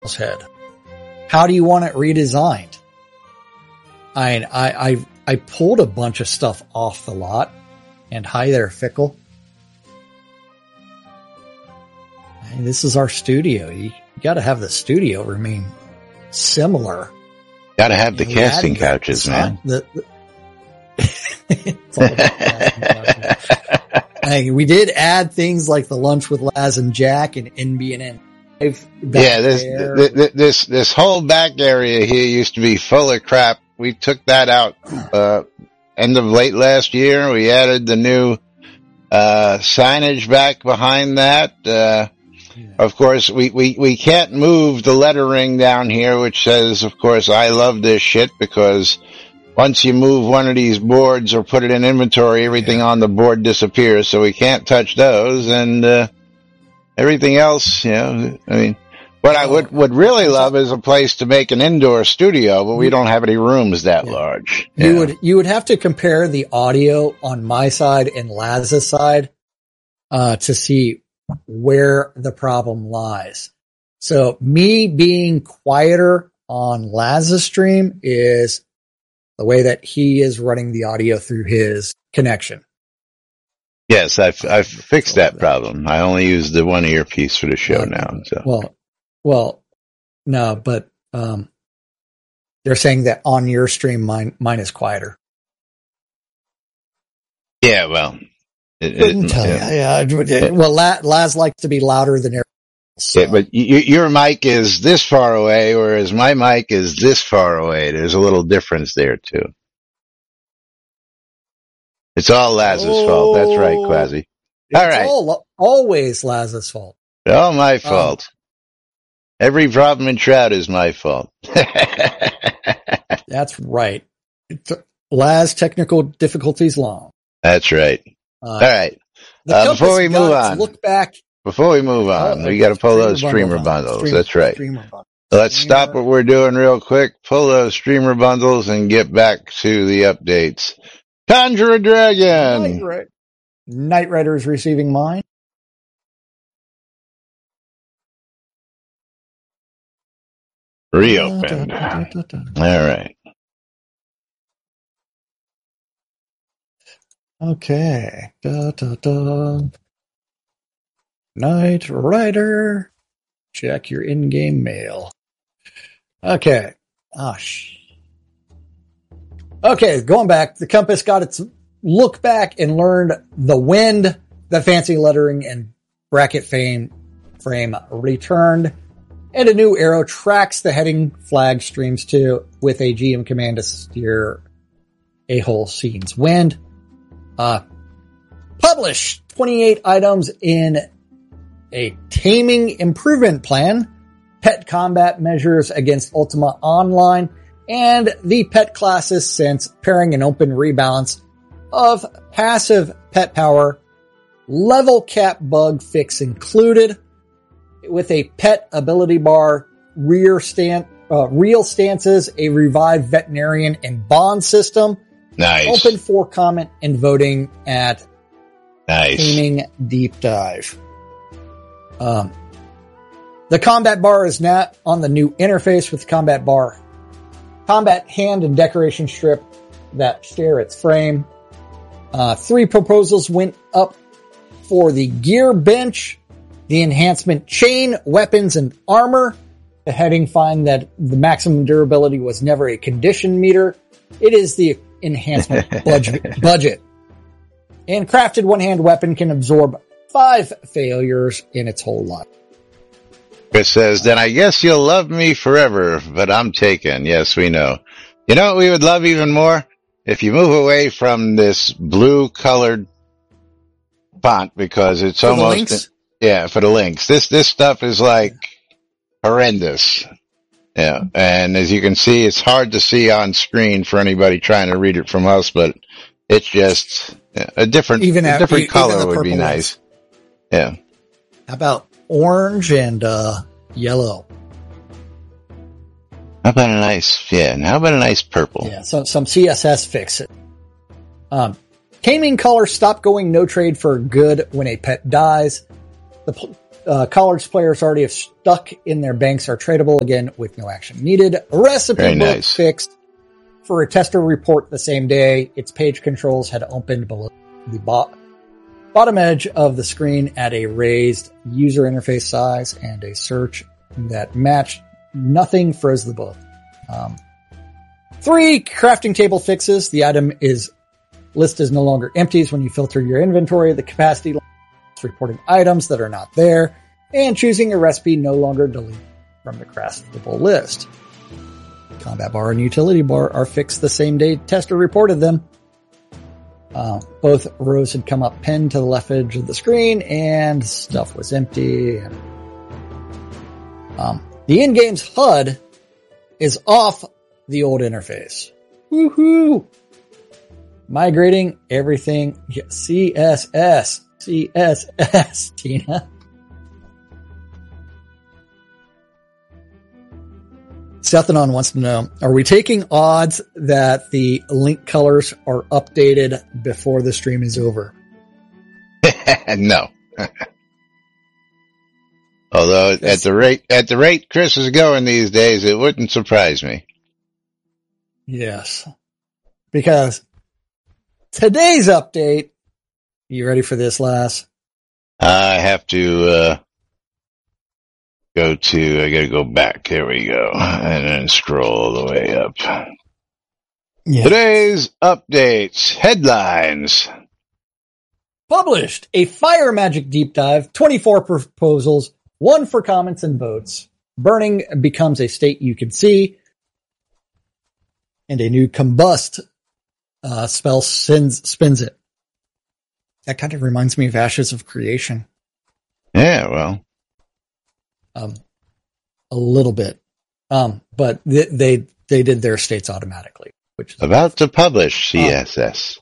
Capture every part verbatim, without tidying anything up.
head. How do you want it redesigned? I, I, I, I pulled a bunch of stuff off the lot, and hi there, Fickle. And this is our studio. You, you got to have the studio remain similar. Got to have the casting couches, man. The, the it's all about casting couches. Hey, we did add things like the lunch with Laz and Jack and N B and N. Yeah, this, this this this whole back area here used to be full of crap. We took that out uh end of late last year. We added the new uh signage back behind that. Uh yeah. Of course, we, we, we can't move the lettering down here, which says, of course, I love this shit, because once you move one of these boards or put it in inventory, everything yeah. on the board disappears, so we can't touch those. And uh everything else, you know, I mean, what I would, would really love is a place to make an indoor studio, but we don't have any rooms that yeah. large. You yeah. would, you would have to compare the audio on my side and Laz's side, uh, to see where the problem lies. So me being quieter on Laz's stream is the way that he is running the audio through his connection. Yes, I've, I've fixed that problem. I only use the one earpiece for the show now. So. Well, well, no, but, um, they're saying that on your stream, mine, mine is quieter. Yeah, well. It, Couldn't it, tell yeah. you. Yeah. Well, Laz likes to be louder than everyone else. So. Yeah, but you, your mic is this far away, whereas my mic is this far away. There's a little difference there, too. It's all Laz's oh, fault. That's right, Quasi. All right. All, always Laz's fault. All my fault. Um, Every problem in Trout is my fault. That's right. Laz technical difficulties long. That's right. Uh, all right. Uh, before we move on, look back. Before we move on, uh, we got to pull those streamer bundles. Streamer, That's right. Bundles. Let's streamer. stop what we're doing real quick. Pull those streamer bundles and get back to the updates. Conjure a Dragon! Knight Rider. Knight Rider is receiving mine. Reopened. Da, da, da, da, da. All right. Okay. Da, da, da. Knight Rider. Check your in-game mail. Okay. Oh, sh- Okay, going back, the Compass got its look back and learned the wind, the fancy lettering and bracket frame, frame returned, and a new arrow tracks the heading flag streams to with a G M command to steer a whole scene's wind. Uh, published twenty-eight items in a taming improvement plan, pet combat measures against Ultima Online, and the pet classes since pairing an open rebalance of passive pet power, level cap bug fix included, with a pet ability bar, rear stand, uh, real stances, a revived veterinarian and bond system. Nice. Open for comment and voting at nice. Taming Deep Dive. Um, the combat bar is now on the new interface with the combat bar. Combat hand and decoration strip that share its frame. Uh, three proposals went up for the gear bench, the enhancement chain, weapons, and armor. The heading find that the maximum durability was never a condition meter. It is the enhancement budget. budget. And crafted one-hand weapon can absorb five failures in its whole life. Chris says, then I guess you'll love me forever, but I'm taken. Yes, we know. You know what we would love even more? If you move away from this blue-colored font, because it's for almost... Yeah, for the links. This this stuff is like horrendous. Yeah, and as you can see, it's hard to see on screen for anybody trying to read it from us, but it's just yeah, a different even a at, different even color would be nice. Ones. Yeah. How about orange and uh yellow? How about a nice yeah? And how about a nice purple? Yeah, some some C S S fix it. Um, taming color stop going no trade for good when a pet dies. The, uh, Collards players already have stuck in their banks are tradable again with no action needed. Recipe Very book nice. fixed for a tester report the same day. Its page controls had opened below the bo- bottom edge of the screen at a raised user interface size, and a search that matched nothing froze the book. Um, three crafting table fixes. The item is list is no longer empties when you filter your inventory. The capacity is reporting items that are not there, and choosing a recipe no longer delete from the craftable list. Combat bar and utility bar are fixed the same day tester reported them. Uh, both rows had come up pinned to the left edge of the screen, and stuff was empty. And, um, the in-game's H U D is off the old interface. Woohoo! Migrating everything. Yeah, C S S. C S S, Tina. Sethanon wants to know, are we taking odds that the link colors are updated before the stream is over? No. Although Yes. at the rate at the rate Chris is going these days, it wouldn't surprise me. Yes. Because today's update, you ready for this, Lass? I have to uh go to I gotta go back. There we go. And then scroll all the way up. Yeah. Today's updates. Headlines. Published a Fire Magic Deep Dive, twenty-four proposals, one for comments and votes. Burning becomes a state you can see. And a new Combust uh, spell spins, spins it. That kind of reminds me of Ashes of Creation. Yeah, well. Um, a little bit. Um, but they, they, they did their states automatically, which is About to publish C S S.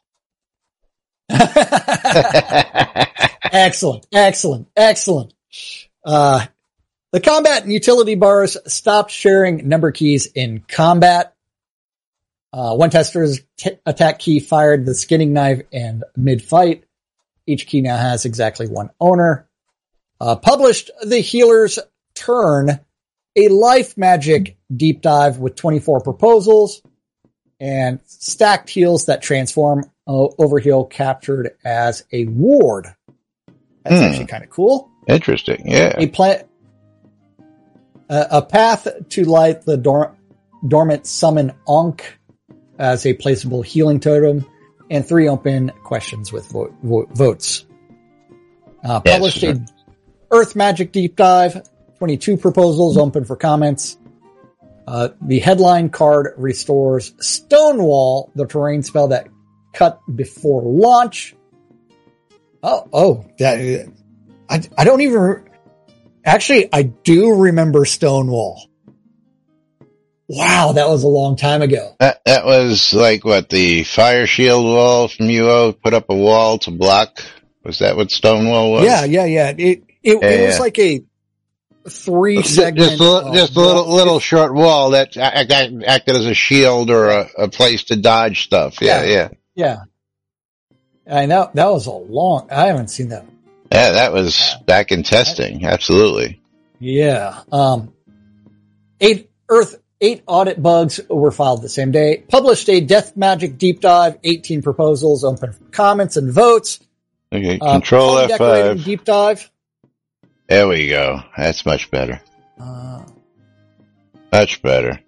Excellent, excellent, excellent. Uh, the combat and utility bars stopped sharing number keys in combat. Uh, one tester's t- attack key fired the skinning knife and mid-fight. Each key now has exactly one owner. Uh, published the healer's turn, a life magic deep dive with twenty-four proposals and stacked heals that transform uh, overheal captured as a ward. That's Hmm. actually kind of cool. Interesting, yeah. A pla- uh, a path to light the dor- dormant summon Ankh as a placeable healing totem, and three open questions with vo- vo- votes. Uh, Yes, published sure. a Earth Magic Deep Dive, twenty-two proposals open for comments. Uh, the headline card restores Stonewall, the terrain spell that cut before launch. Oh, oh, that, I, I don't even, re- actually, I do remember Stonewall. Wow, that was a long time ago. That that was like what, the fire shield wall from U O put up a wall to block? Was that what Stonewall was? Yeah, yeah, yeah. It, it, Yeah, it was yeah. like a three Just, segment. just, a, li- just a little, little short wall that act- act- acted as a shield or a, a place to dodge stuff. Yeah, Yeah. yeah. Yeah. I know that was a long, I haven't seen that. Yeah, that was back in testing. Absolutely. Yeah. Um, eight Earth, eight audit bugs were filed the same day. Published a Death Magic Deep Dive, eighteen proposals open for comments and votes. Okay, Uh, control F Decorating five. Deep Dive. There we go. That's much better. Uh, Much better.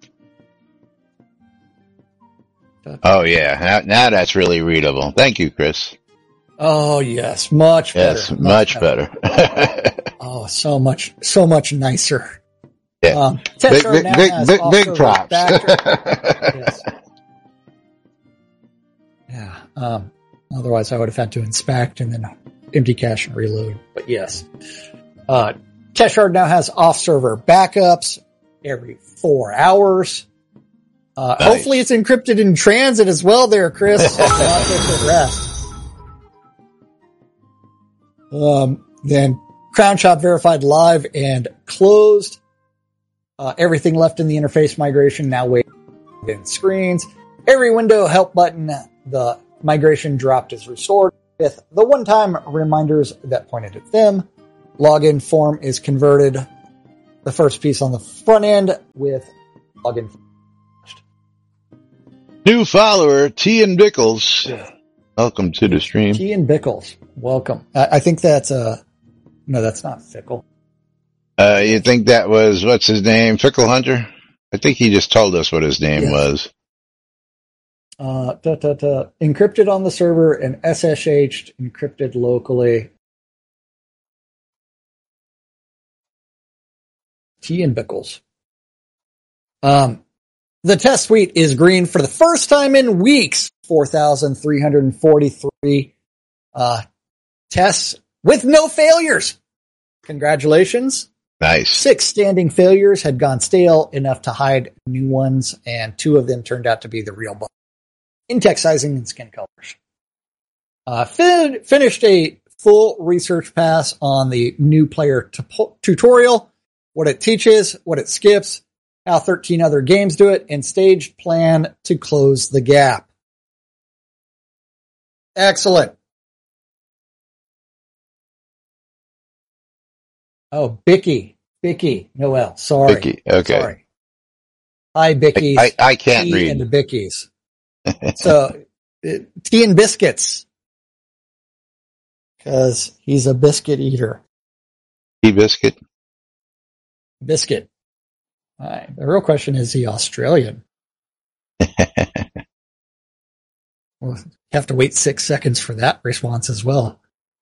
Oh yeah, now, now that's really readable. Thank you, Chris. oh yes, much better. Yes, much better. Oh, so much, so much nicer. Yeah. Um, big, Tetra big, now big, has big, big also props. backed- Yes. Yeah. Um, otherwise I would have had to inspect and then empty cache and reload. But yes. Uh, Teshard now has off-server backups every four hours. Uh, Nice. hopefully it's encrypted in transit as well there, Chris. Not just at rest. Um, then Crown Shop verified live and closed. Uh, everything left in the interface migration now waiting in screens. Every window help button, the migration dropped is restored with the one-time reminders that pointed at them. login form is converted. The first piece on the front end with login. New follower, T and Bickles. Welcome to the stream. T and Bickles. Welcome. I, I think that's, uh, no, that's not Fickle. Uh, you think that was, what's his name? Fickle Hunter? I think he just told us what his name yes. was. Uh, da, da, da. Encrypted on the server and S S H'd encrypted locally. T and Bickles. Um, the test suite is green for the first time in weeks. four thousand three hundred forty-three uh, tests with no failures. Congratulations. Nice. Six standing failures had gone stale enough to hide new ones, and two of them turned out to be the real bug. In text sizing and skin colors. Uh, fin- finished a full research pass on the new player t- tutorial, what it teaches, what it skips, how thirteen other games do it, and staged plan to close the gap. Excellent. Oh, Bicky. Bicky. Noel. Sorry. Bicky. Okay. Sorry. Hi, Bickies. I, I can't Tea read. And the Bickies. So, it, tea and biscuits. Because he's a biscuit eater. Tea biscuit? Biscuit. All right. The real question is, is he Australian? We'll have to wait six seconds for that response as well.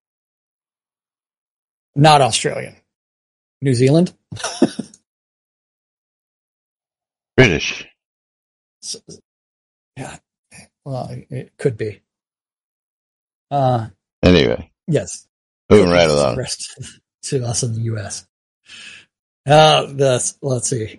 Not Australian. New Zealand? British. So, yeah. Well, it could be. Uh, anyway. Yes. Moving right along. Rest to us in the U S. Uh, this, let's see.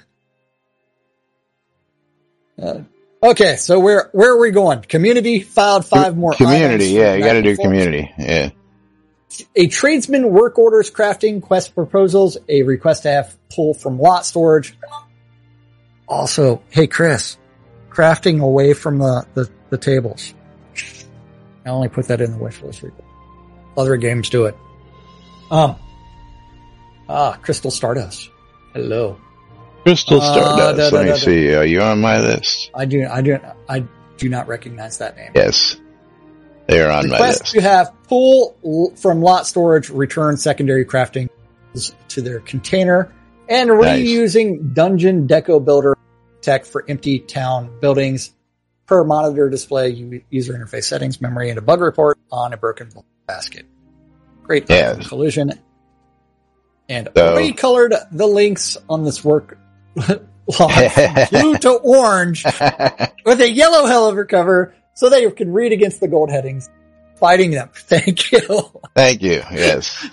uh, okay, so where where are we going? Community filed five more community, items. yeah, you got to do community, yeah. A tradesman work orders crafting quest proposals, a request to have pull from lot storage. Also, hey Chris, crafting away from the, the, the tables. I only put that in the wish list. Other games do it. Um. Ah, Crystal Stardust. Hello. Crystal Stardust. Uh, da, da, Let da, me da, see. Are you on my list? I do. I do. I do not recognize that name. Yes, they are on Request my list. to have pull from lot storage, return secondary crafting to their container, and reusing nice. Dungeon Deco Builder tech for empty town buildings per monitor display, user interface settings, memory, and a bug report on a broken basket. Great yeah. collision. And so. recolored the links on this work log from blue to orange with a yellow hellover cover so they can read against the gold headings. Fighting them. Thank you. Thank you. Yes.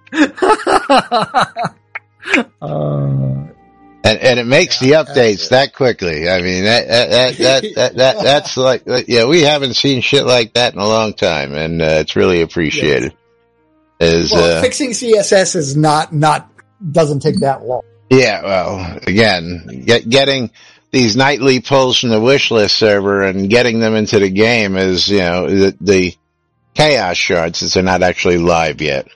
uh, And and it makes yeah, the updates that quickly. I mean, that that that that, that, that that's like, yeah, we haven't seen shit like that in a long time, and uh, it's really appreciated. Yes. Is well, uh, fixing C S S is not not doesn't take that long. Yeah, well, again, get, getting these nightly pulls from the wish list server and getting them into the game is, you know, the, the chaos shards since they're not actually live yet.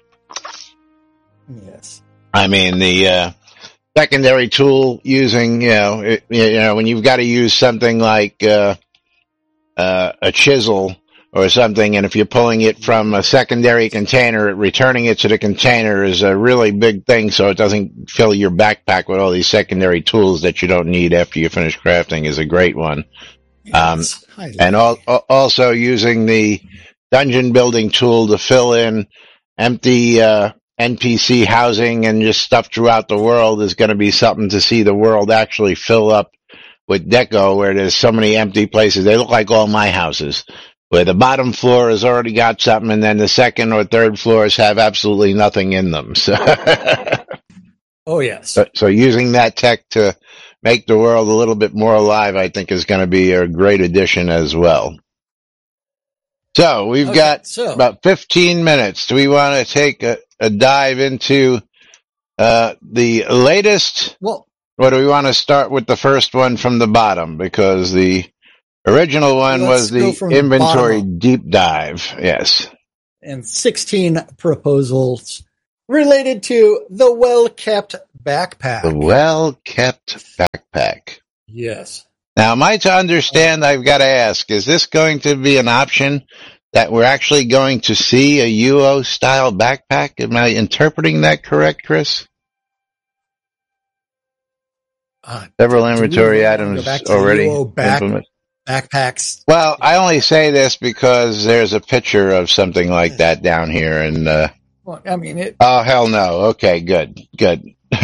Yes. I mean, the uh secondary tool using, you know, it, you know, when you've got to use something like uh, uh, a chisel or something, and if you're pulling it from a secondary container, returning it to the container is a really big thing, so it doesn't fill your backpack with all these secondary tools that you don't need after you finish crafting is a great one. Yes, um, and al- also using the dungeon building tool to fill in empty uh N P C housing and just stuff throughout the world is going to be something to see the world actually fill up with deco, where there's so many empty places. They look like all my houses, where the bottom floor has already got something, and then the second or third floors have absolutely nothing in them. So, oh yes. So, so using that tech to make the world a little bit more alive, I think, is going to be a great addition as well. So we've okay, got so. about fifteen minutes. Do we want to take a, a dive into uh the latest? Well, or do we want to start with the first one from the bottom? Because the original one was the inventory deep dive. Yes. And sixteen proposals related to the well-kept backpack. The well-kept backpack. Yes. Now, am I to understand, I've got to ask, is this going to be an option that we're actually going to see a U O-style backpack? Am I interpreting that correct, Chris? Uh, Several inventory items already back, implemented. Backpacks. Well, I only say this because there's a picture of something like that down here, and uh, well, I mean, it. Oh hell no! Okay, good, good.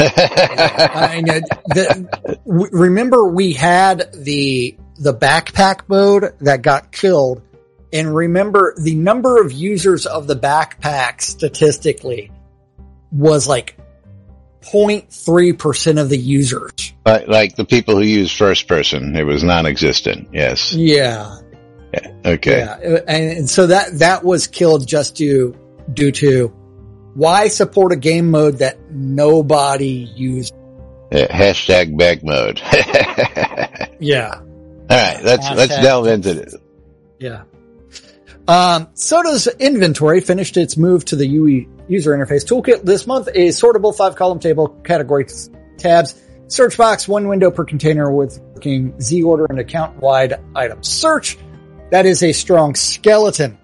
I mean, the, remember we had the the backpack mode that got killed, and remember the number of users of the backpack statistically was like zero point three percent of the users. But like the people who use first person, it was non-existent. Yes. Yeah. Yeah. Okay. Yeah. And so that, that was killed just due, due to why support a game mode that nobody used? Yeah, hashtag bag mode. Yeah. All right. Let's, hashtag let's delve into this. Yeah. Um, Soda's inventory finished its move to the U I user interface toolkit this month. A sortable five column table, category tabs, search box, one window per container with working Z order and account wide item search. That is a strong skeleton.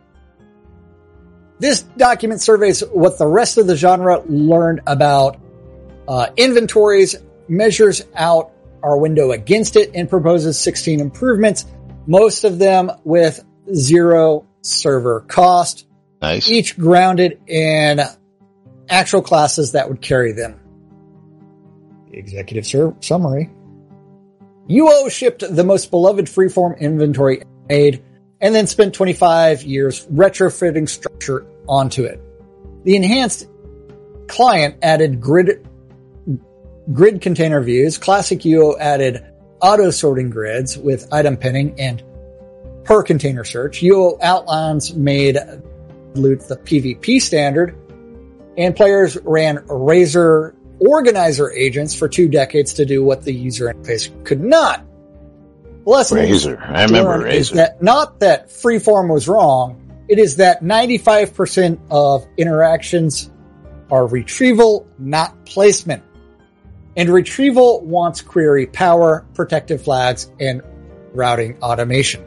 This document surveys what the rest of the genre learned about uh, inventories, measures out our window against it, and proposes sixteen improvements, most of them with zero server cost. Nice. Each grounded in actual classes that would carry them. The executive sur- summary. U O shipped the most beloved freeform inventory made and then spent twenty-five years retrofitting structure onto it. The enhanced client added grid grid container views. Classic U O added auto sorting grids with item pinning and per container search. U O outlines made loot the PvP standard, and players ran Razor organizer agents for two decades to do what the user interface could not. The lesson Razor. I remember Razor. Is that not that freeform was wrong. It is that ninety-five percent of interactions are retrieval, not placement. And retrieval wants query power, protective flags, and routing automation.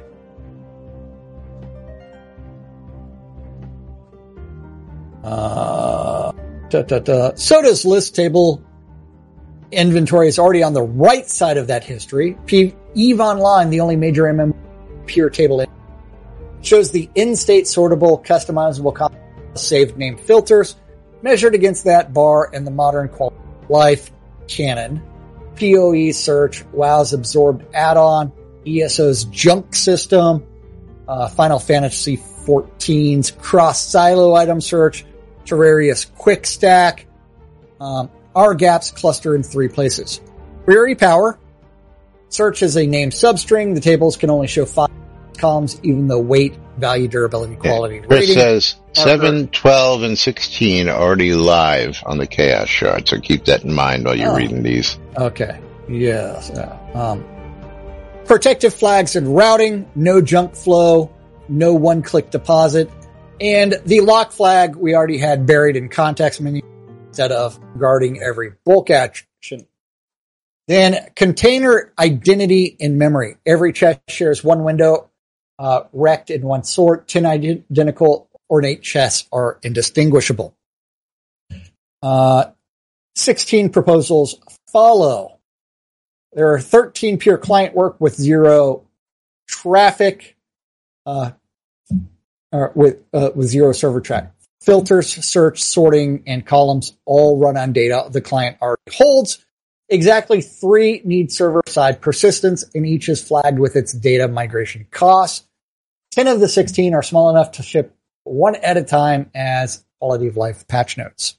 Uh, da, da, da. Soda's list table inventory is already on the right side of that history. P- EVE Online, the only major M M O pure table, shows the in-state sortable, customizable, saved name filters measured against that bar and the modern quality of life canon. P O E search, WoW's absorbed add-on, E S O's junk system, uh, Final Fantasy fourteen's cross-silo item search, Terraria's quick stack. Um, our gaps cluster in three places. Query power. Search is a named substring. The tables can only show five columns, even though weight, value, durability, quality, yeah. Chris rating. says seven, twelve, and sixteen are already live on the Chaos Shard, so keep that in mind while you're oh. reading these. Okay. Yes. Yeah. Um, protective flags and routing, no junk flow, no one-click deposit. And the lock flag we already had buried in context menu instead of guarding every bulk action. Then container identity in memory. Every chest shares one window, uh, wrecked in one sort. Ten identical ornate chests are indistinguishable. Uh, sixteen proposals follow. There are thirteen pure client work with zero traffic, uh, Uh, with uh, with zero server track. Filters, search, sorting, and columns all run on data the client already holds. Exactly three need server-side persistence, and each is flagged with its data migration costs. Ten of the sixteen are small enough to ship one at a time as quality of life patch notes.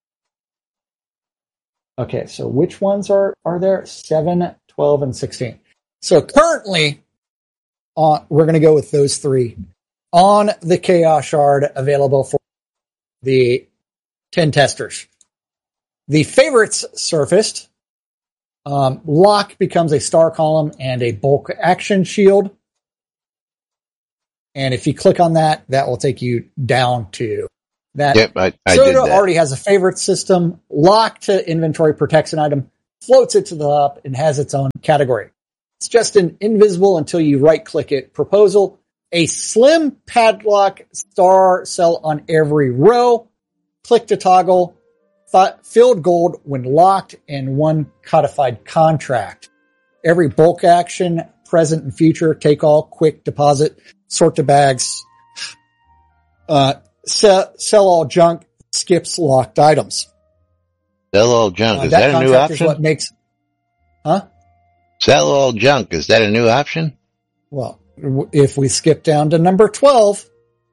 Okay, so which ones are, are there? seven, twelve, and sixteen. So currently, uh, we're going to go with those three on the Chaos Shard available for the ten testers. The favorites surfaced. Um, lock becomes a star column and a bulk action shield. And if you click on that, that will take you down to That yep, I, I Soda did that. already has a favorite system. Lock to inventory protects an item, floats it to the top, and has its own category. It's just an invisible until you right-click it proposal. A slim padlock star cell on every row. Click to toggle. Thought, filled gold when locked, and one codified contract. Every bulk action, present and future, take all, quick deposit, sort to bags, uh, sell, sell all junk, skips locked items. Sell all junk. Uh, is that, that a new option? Is what makes, huh? Sell all junk. Is that a new option? Well, if we skip down to number twelve,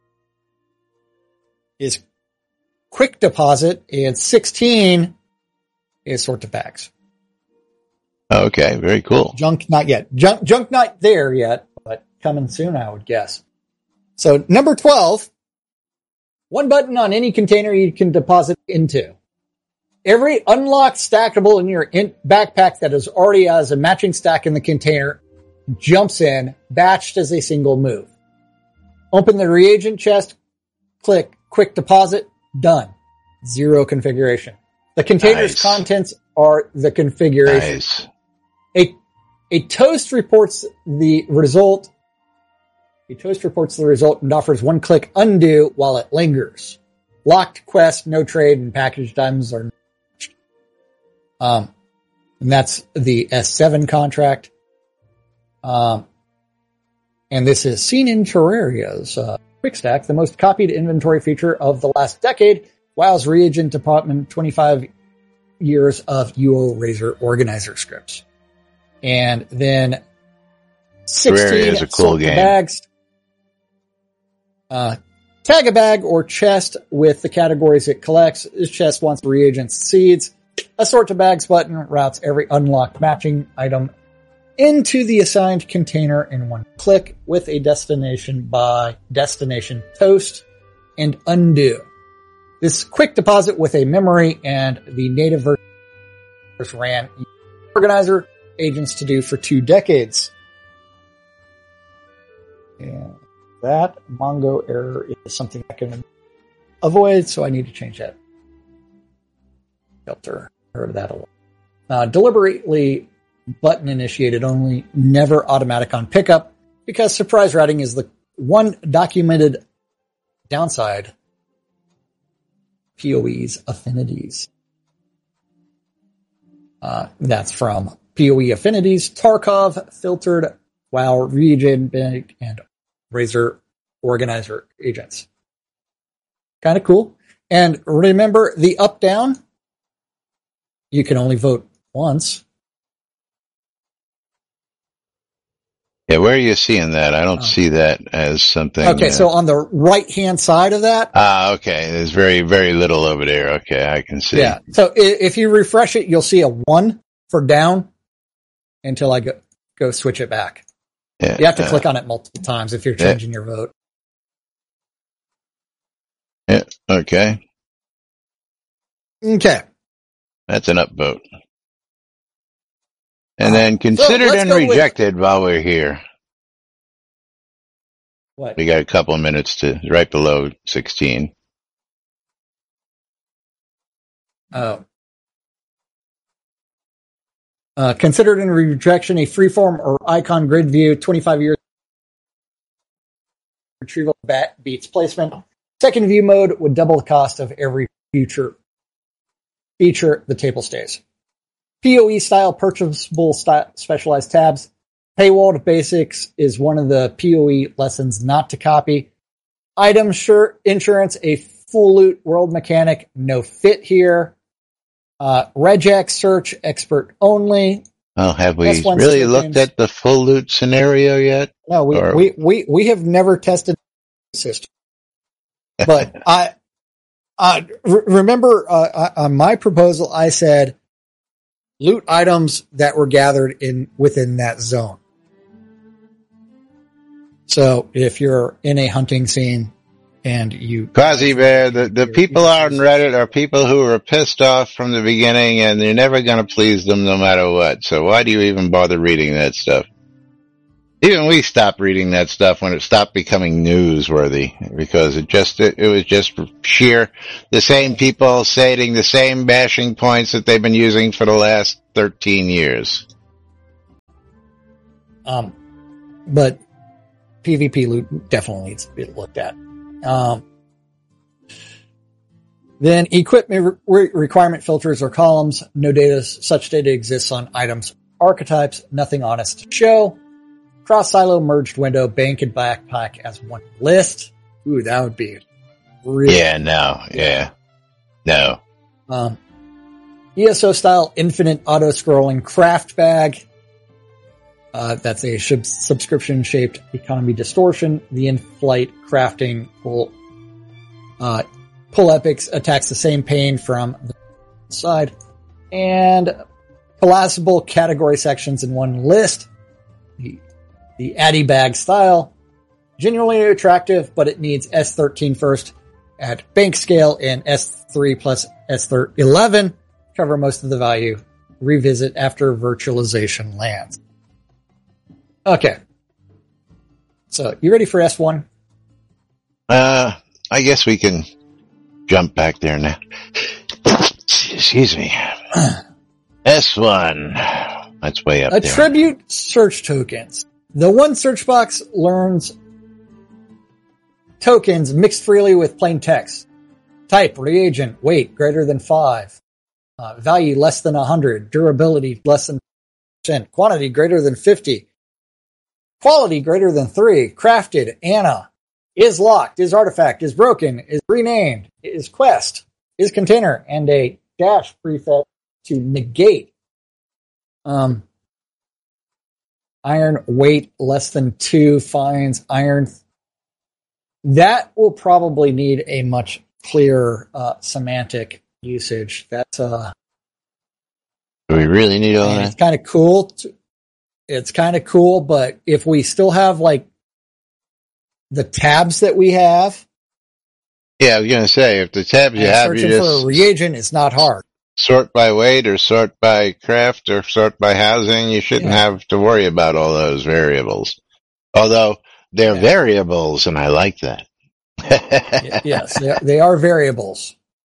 is quick deposit, and sixteen is sort to bags. Okay, very cool. Junk not yet. Junk, junk not there yet, but coming soon, I would guess. So number twelve, one button on any container you can deposit into. Every unlocked stackable in your in- backpack that is already has a matching stack in the container jumps in, batched as a single move. Open the reagent chest, click quick deposit, done. Zero configuration. The container's Nice. contents are the configuration. Nice. A, a toast reports the result. A toast reports the result and offers one click undo while it lingers. Locked quest, no trade, and packaged items are, um, and that's the S seven contract. Um, and this is seen in Terraria's, uh, Quick Stack, the most copied inventory feature of the last decade. WoW's reagent department, twenty-five years of U O Razor organizer scripts. And then sixteen is a cool game. bags. Uh, tag a bag or chest with the categories it collects. This chest wants reagents, seeds. A sort to bags button routes every unlocked matching item into the assigned container in one click with a destination by destination toast and undo. This quick deposit with a memory and the native version ran organizer agents to do for two decades. And that Mongo error is something I can avoid, so I need to change that filter. Heard that a lot. Uh, deliberately button initiated only, never automatic on pickup, because surprise routing is the one documented downside. P O E's affinities. Uh, that's from P O E affinities, Tarkov, filtered, WoW region, and Razor organizer agents. Kind of cool. And remember the up down? You can only vote once. Yeah, where are you seeing that? I don't Oh. see that as something. Okay, uh, so on the right hand side of that. Ah, okay. There's very, very little over there. Okay, I can see. Yeah. So i- if you refresh it, you'll see a one for down until I go, go switch it back. Yeah, You have to uh, click on it multiple times if you're yeah. changing your vote. Yeah, okay. Okay. That's an upvote. And Uh, then so considered let's and go with- rejected while we're here. What? We got a couple of minutes to right below sixteen. Oh. Uh, considered in rejection a freeform or icon grid view, twenty-five years retrieval bat beats placement. Second view mode would double the cost of every future feature. The table stays. P O E style purchasable style specialized tabs. Paywalled basics is one of the P O E lessons not to copy. Item sure, insurance, a full loot world mechanic, no fit here. Uh, regex search expert only. Well, have we S one really system looked games. at the full loot scenario yet? No, we, Or- we, we, we have never tested the system, but I, I re- remember, uh, I, on my proposal, I said loot items that were gathered in within that zone. So if you're in a hunting scene and you, Quasi Bear, the, the people on Reddit are people who are pissed off from the beginning and you're never going to please them no matter what. So why do you even bother reading that stuff? Even we stopped reading that stuff when it stopped becoming newsworthy, because it just, it, it was just sheer, the same people stating the same bashing points that they've been using for the last thirteen years. Um, but PvP loot definitely needs to be looked at. Um, then equipment re- requirement filters or columns. No data, such data exists on items, archetypes, nothing honest to show. Cross silo merged window, bank and backpack as one list. Ooh, that would be really. Yeah, no, yeah, no. Um, E S O style infinite auto scrolling craft bag. Uh, that's a sub- subscription shaped economy distortion. The in-flight crafting pull, uh, pull epics attacks the same pane from the side, and collapsible category sections in one list. The The Addy bag style, genuinely attractive, but it needs S thirteen first at bank scale and S three plus S eleven cover most of the value. Revisit after virtualization lands. Okay. So, you ready for S one? Uh, I guess we can jump back there now. Excuse me. S one. That's way up there. Attribute search tokens. The one search box learns tokens mixed freely with plain text. Type, reagent, weight greater than five. Uh, value less than one hundred. Durability less than ten percent. Quantity greater than fifty. Quality greater than three. Crafted, Anna. Is locked, is artifact, is broken, is renamed, is quest, is container, and a dash prefix to negate. Um... Iron weight less than two finds iron. That will probably need a much clearer uh, semantic usage. That's uh, do we really need all that? It's kind of cool. To, it's kind of cool, but if we still have like the tabs that we have, yeah, I was gonna say if the tabs you have, you searching just for a reagent, it's not hard. Sort by weight or sort by craft or sort by housing. You shouldn't yeah. have to worry about all those variables. Although they're yeah. variables and I like that. Yes, they are, they are variables.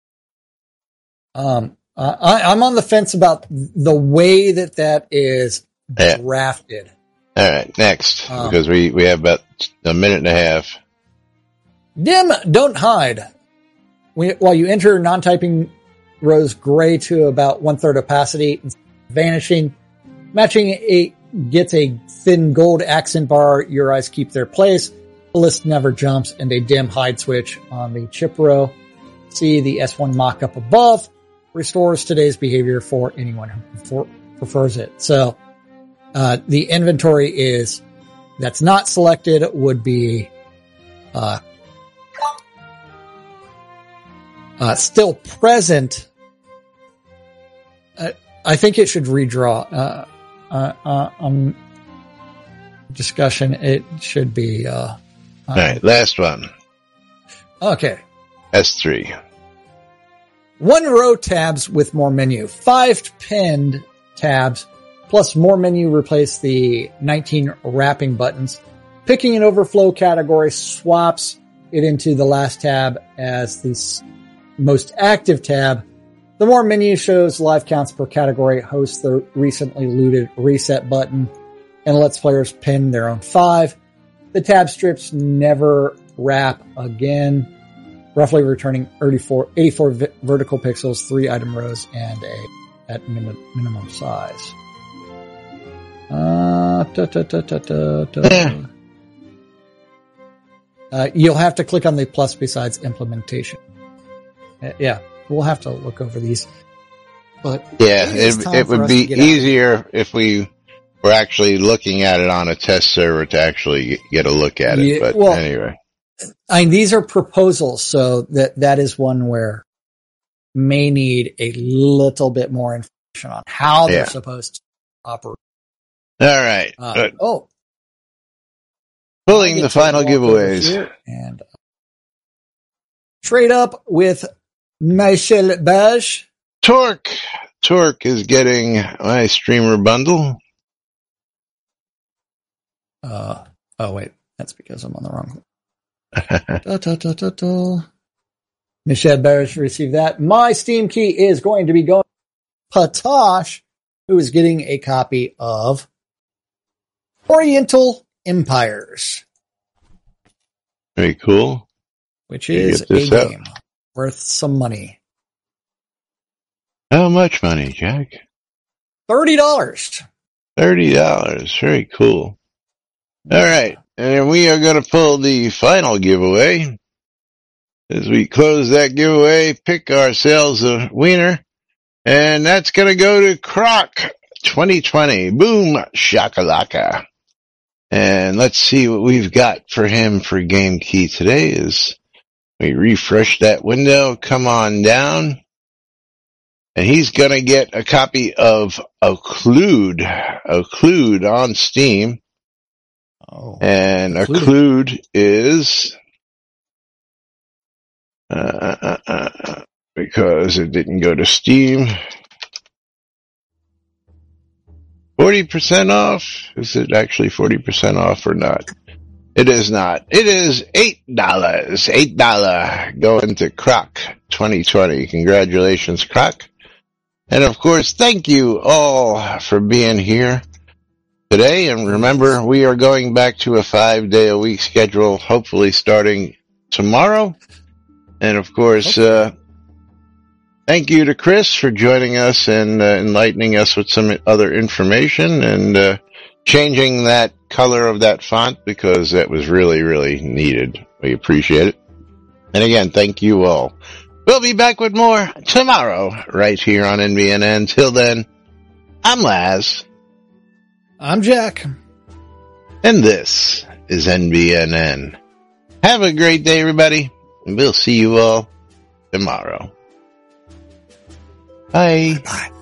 Um, I, I'm on the fence about the way that that is yeah. drafted. All right, next, um, because we, we have about a minute and a half. Dim, don't hide. We, while you enter non-typing rows gray to about one-third opacity, vanishing, matching a gets a thin gold accent bar. Your eyes keep their place. The list never jumps, and a dim hide switch on the chip row. See the S one mock-up above. Restores today's behavior for anyone who prefers it. So, uh, the inventory is, that's not selected would be, uh, uh, still present. Uh, I think it should redraw, uh, uh, uh, um, discussion. It should be, uh, all right, last one. Okay. S three. One row tabs with more menu. Five pinned tabs plus more menu replace the nineteen wrapping buttons. Picking an overflow category swaps it into the last tab as the most active tab. The more menu shows live counts per category, hosts the recently looted reset button, and lets players pin their own five. The tab strips never wrap again, roughly returning eighty-four, eighty-four v- vertical pixels, three item rows, and a at min- minimum size. Uh, da, da, da, da, da, da. uh, you'll have to click on the plus besides implementation. Uh, yeah, we'll have to look over these. But yeah, it, it would be easier out. if we were actually looking at it on a test server to actually get a look at it. Yeah, but well, anyway. I mean, these are proposals, so that, that is one where may need a little bit more information on how they're yeah. supposed to operate. All right. Uh, Good. Oh. Pulling the final giveaways. And uh, trade up with Michel Bage. Torque. Torque is getting my streamer bundle. Uh, oh, wait. That's because I'm on the wrong. da, da, da, da, da. Michelle Barrett received that. My Steam key is going to be going to Patosh, who is getting a copy of Oriental Empires. Very cool. Which is a game up. worth some money. How much money, Jack? thirty dollars. thirty dollars. Very cool. All right. And we are going to pull the final giveaway. As we close that giveaway, pick ourselves a winner. And that's going to go to Croc twenty twenty. Boom shakalaka. And let's see what we've got for him for game key today is we refresh that window, come on down. And he's going to get a copy of Occlude, Occlude on Steam. Oh, and Occlude is, uh, uh, uh, because it didn't go to Steam, forty percent off. Is it actually forty percent off or not? It is not. It is eight dollars. eight dollars going to Croc twenty twenty. Congratulations, Croc. And of course, thank you all for being here today. And remember, we are going back to a five-day-a-week schedule, hopefully starting tomorrow. And of course, uh, thank you to Chris for joining us and uh, enlightening us with some other information and uh, changing that color of that font because that was really, really needed. We appreciate it. And again, thank you all. We'll be back with more tomorrow right here on N B N N. Till then, I'm Laz. I'm Jack. And this is N B N N. Have a great day, everybody. And we'll see you all tomorrow. Bye. Bye.